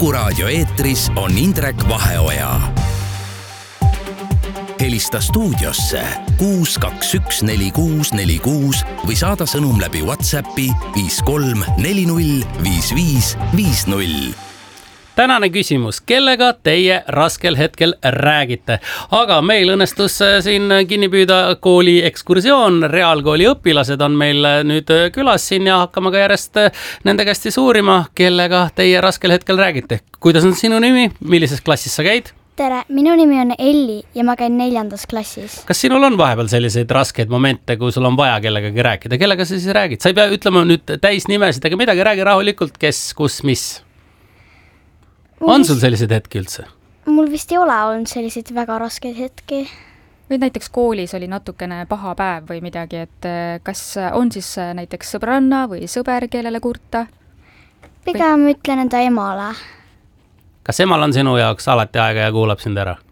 Kuku Raadio eetris on Indrek Vaheoja. Helista stuudiosse 6214646 või saada sõnum läbi WhatsAppi 53405550. Tänane küsimus, kellega teie raskel hetkel räägite? Aga meil õnnestus siin kinni püüda kooli ekskursioon. Reaalkooli õpilased on meil nüüd külas siin ja hakkame ka järjest nende käest uurima, kellega teie raskel hetkel räägite. Kuidas on sinu nimi? Millises klassis sa käid? Tere, minu nimi on Elli ja ma käin 4. klassis. Kas sinul on vahepeal selliseid raskeid momente, kui sul on vaja kellegagi rääkida? Kellega sa siis räägid? Sa ei pea ütlema nüüd täisnimesid, aga midagi räägi rahulikult, kes, kus, mis. On sul sellised hetki üldse? Mul vist ei ole olnud selliseid väga raskeid hetki. Või näiteks koolis oli natukene paha päev või midagi, et kas on siis näiteks sõbranna või sõber, kellele kurta? Pigem ütlen enda emale. Kas emal on sinu jaoks alati aega ja kuulab sind ära?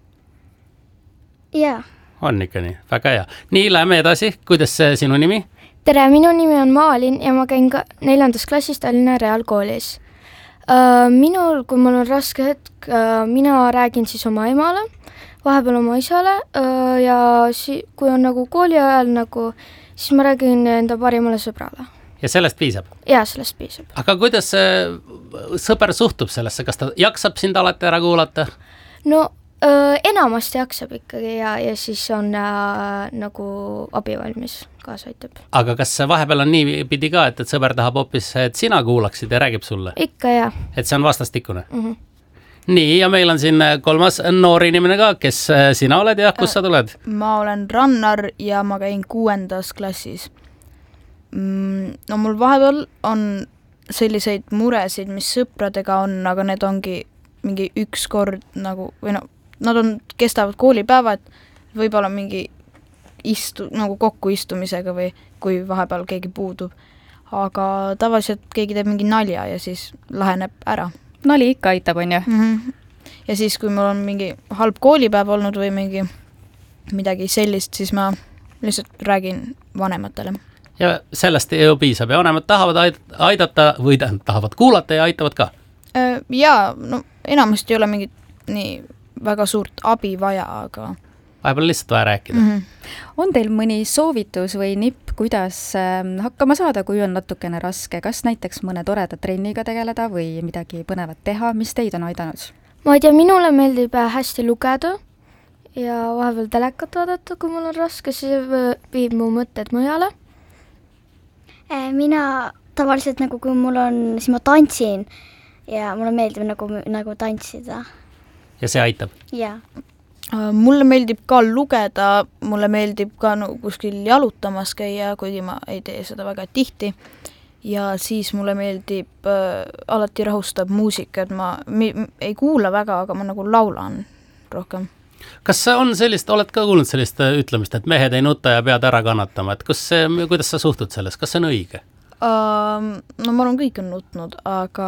Jaa. On ikka nii, väga hea. Nii, läheme edasi. Kuidas sinu nimi? Tere, minu nimi on Maalin ja ma käin 4. klassis Tallinna Reaalkoolis. Minul, kui mul on raske hetk, mina räägin siis oma emale, vahepeal oma isale ja kui on nagu kooli ajal, siis ma räägin enda parimale sõbrale. Ja sellest piisab? Jaa, sellest piisab. Aga kuidas sõber suhtub sellesse? Kas ta jaksab sind alati ära kuulata? No enamasti jaksab ikkagi ja siis on nagu abivalmis kaasa aitab. Aga kas vahepeal on nii pidi ka, et sõber tahab hoopis, et sina kuulaksid ja räägib sulle? Ikka jah. Et see on vastastikune? Nii, ja meil on siin kolmas noor inimene ka, kes sina oled ja kus sa tuled? Ma olen Rannar ja ma käin 6. klassis. No mul vahepeal on selliseid muresid, mis sõpradega on, aga need ongi mingi üks kord nagu, või no, nad kestavad koolipäevad, võib-olla mingi nagu kokkuistumisega või kui vahepeal keegi puudub. Aga tavaliselt keegi teeb mingi nalja ja siis laheneb ära. Nali ikka aitab, on ju? Ja siis, kui mul on mingi halb koolipäev olnud või midagi sellist, siis ma lihtsalt räägin vanematele. Ja sellest ju piisab ja vanemad tahavad aidata või tahavad kuulata ja aitavad ka? Jaa, no enamasti ei ole mingit nii väga suurt abi vaja, aga vahepeal lihtsalt vaja rääkida. On teil mõni soovitus või nipp, kuidas hakkama saada, kui on natukene raske? Kas näiteks mõne toreda trenniga tegeleda või midagi põnevat teha? Mis teid on aidanud? Ma ei tea, minule meeldib hästi lugeda ja vahepeal telekat vaadata, kui mul on raske, siis viib mu mõtted mujale. Mina tavaliselt kui mul on, siis ma tantsin ja mulle meeldib nagu tantsida. Ja see aitab? Jaa. Mulle meeldib ka lugeda, mulle meeldib ka kuskil jalutamas käia, kuigi ma ei tee seda väga tihti. Ja siis mulle meeldib, alati rahustab muusika, et ma ei kuula väga, aga ma laulan rohkem. Kas on sellist, oled ka kuulnud sellist ütlemist, et mehed ei nuta ja pead ära kannatama, et kuidas sa suhtud selles, kas see on õige? No ma olen kõik nutnud, aga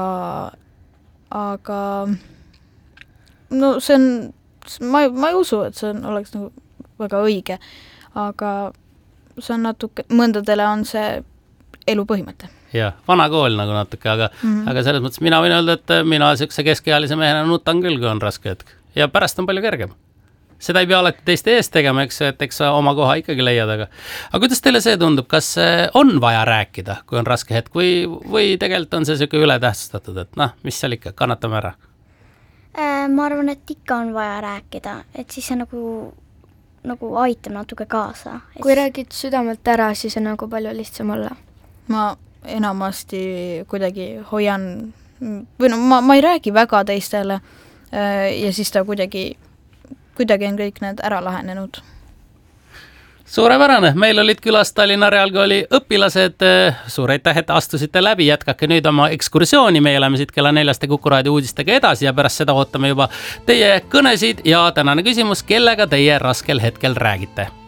no see on, ma ei usu, et see oleks väga õige, aga see on natuke, mõndadele on see elu põhimõte. Jah, vana kool natuke, aga selles mõttes mina võin öelda, et mina selline keskealise mehena nutan küll, kui on raske hetk. Ja pärast on palju kergem. Seda ei pea alati teiste eest tegema, eks oma koha ikkagi leiad, aga kuidas teile see tundub, kas on vaja rääkida, kui on raske hetk või tegelikult on see selline ületähtsustatud, et mis seal ikka, kannatame ära? Ma arvan, et ikka on vaja rääkida, et siis see nagu aitab natuke kaasa. Kui räägid südamelt ära, siis on palju lihtsam olla. Ma enamasti kuidagi hoian, või ma ei räägi väga teistele ja siis ta kuidagi on kõik need ära lahenenud. Suurepärane, meil olid külas Tallinna Reaalkooli õpilased. Suur aitäh, et astusite läbi, jätkake nüüd oma ekskursiooni. Me oleme siit kella 4 Kuku Raadio uudistega edasi ja pärast seda ootame juba teie kõnesid ja tänane küsimus, kellega teie raskel hetkel räägite.